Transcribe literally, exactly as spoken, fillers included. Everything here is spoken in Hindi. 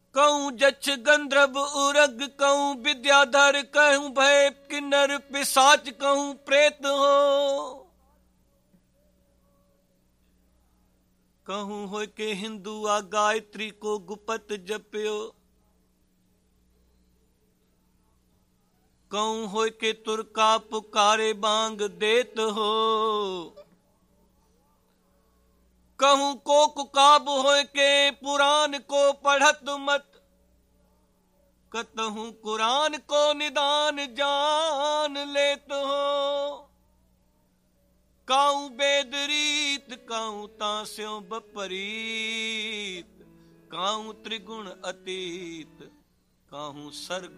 कहूँ जक्ष गंधर्व उरग कहूँ विद्याधर कहूँ भय किन्नर पिशाच कहूँ प्रेत हो। कहूँ हो के हिंदू आ गायत्री को गुपत जप्यो। कहूँ हो के तुर्का पुकारे बांग देत हो। कहूँ को कुकाब हो के पुराण को पढ़त मत। कतहूँ कुरान को निदान जान लेत हो। काऊं वेद रीत काऊं तास्यों बपरीत। काऊं त्रिगुण अतीत काऊं सर्ग